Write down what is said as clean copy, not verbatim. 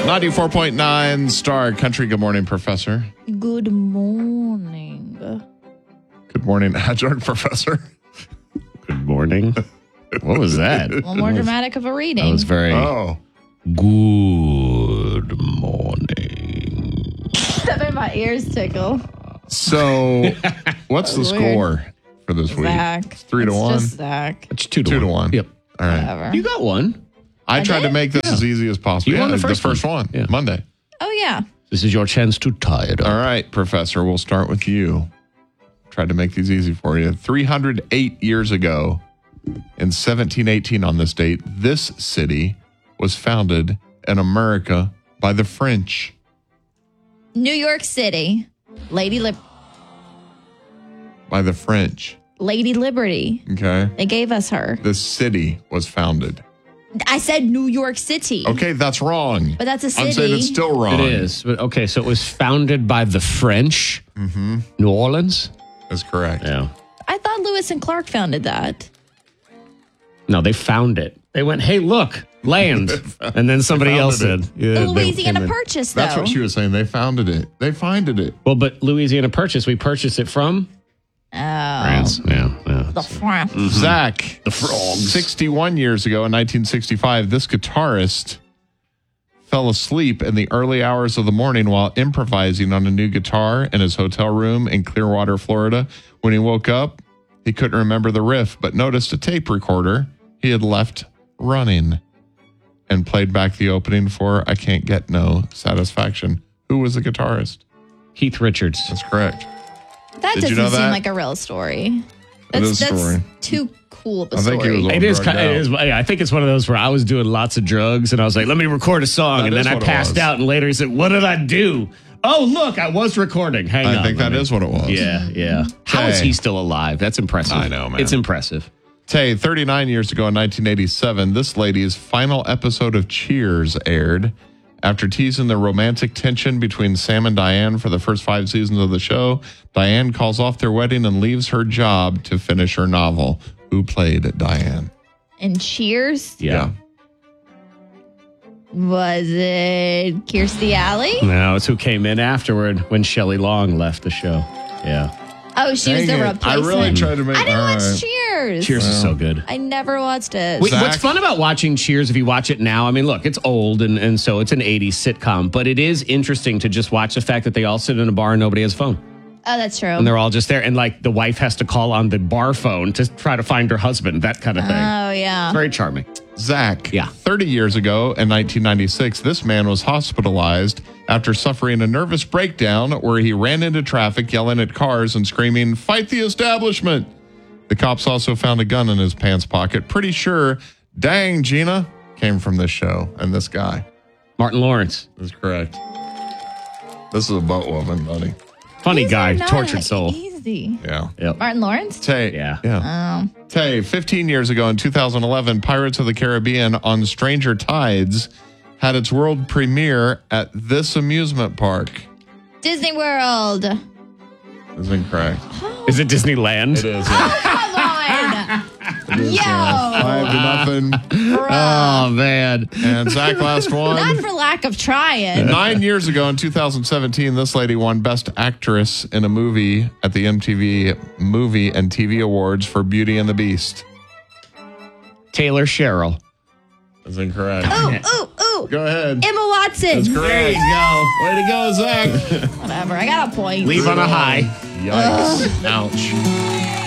94.9 Star Country. Good morning, Professor. Good morning. Good morning, Adjunct Professor. Good morning. What was that? Well, more dramatic of a reading. That was very Oh. good morning. That made my ears tickle. So, what's the score for this week? Zach. It's 3 to It's 1. just Zach. It's 2 to 2 1. to 1. Yep. All right. Whatever. You got one. I tried to make this as easy as possible. You won the first one. Yeah. Monday. Oh, yeah. This is your chance to tie it up. All right, Professor, we'll start with you. Tried to make these easy for you. 308 years ago, in 1718 on this date, this city was founded in America by the French. New York City. By the French. Lady Liberty. Okay. They gave us her. This city was founded. I said New York City. Okay, that's wrong. But that's a city. I'm saying it's still wrong. It is. But okay, so it was founded by the French. Mm-hmm. New Orleans? That's correct. Yeah. I thought Lewis and Clark founded that. No, they found it. They went, hey, look, land. And then somebody else founded said. Yeah, The they Louisiana came in. Purchase, though. That's what she was saying. They founded it. They finded it. Well, but Louisiana Purchase, we purchased it from Oh. France. Yeah. The France. Zach, The frogs. 61 years ago in 1965, this guitarist fell asleep in the early hours of the morning while improvising on a new guitar in his hotel room in Clearwater, Florida. When he woke up, he couldn't remember the riff, but noticed a tape recorder he had left running and played back the opening for I Can't Get No Satisfaction. Who was the guitarist? Keith Richards. That's correct. That Did you doesn't know seem that? like a real story. It is a story. Too cool of a I think story. it was It is. drugged It out. is. I think it's one of those where I was doing lots of drugs and I was like, let me record a song. That And is then I what it passed was. out and later he said, what did I do? Oh, look, I was recording. Hang on. I think that is what it was. Yeah. How is Okay. he still alive? That's impressive. I know, man. It's impressive. Tay, 39 years ago in 1987, this lady's final episode of Cheers aired. After teasing the romantic tension between Sam and Diane for the first 5 seasons of the show, Diane calls off their wedding and leaves her job to finish her novel. Who played Diane? And Cheers? Yeah. Was it Kirstie Alley? No, it's who came in afterward when Shelley Long left the show. Yeah. Oh, she was the Dang it. replacement. I really tried to make I didn't all watch right. Cheers. Cheers is so good. I never watched it. Wait, Zach? what's fun about watching Cheers, if you watch it now, I mean, look, it's old and so it's an 80s sitcom, but it is interesting to just watch the fact that they all sit in a bar and nobody has a phone. Oh, that's true. And they're all just there. And like the wife has to call on the bar phone to try to find her husband, that kind of thing. Oh, yeah. Very charming. Zach, Yeah. 30 years ago in 1996, this man was hospitalized after suffering a nervous breakdown where he ran into traffic, yelling at cars and screaming, "Fight the establishment." The cops also found a gun in his pants pocket. Pretty sure, dang, Gina, came from this show and this guy. Martin Lawrence. That's correct. This is a boat woman, buddy. Funny These guy, are not tortured soul. Easy. Yeah. Yep. Martin Lawrence? Tay. Yeah. Tay, 15 years ago in 2011, Pirates of the Caribbean on Stranger Tides had its world premiere at this amusement park. Disney World. That's incorrect. Is it Disneyland? It is. Come on. Yo. 5-0. Oh, man. And Zach, last Not one. for lack of trying. 9 years ago in 2017, this lady won Best Actress in a Movie at the MTV Movie and TV Awards for Beauty and the Beast. Taylor Sherrill. That's incorrect. Ooh. Go ahead. Emma Watson. That's correct. There you go. Way to go, Zach. Whatever. I got a point. Leave on a high. Yikes. Ouch.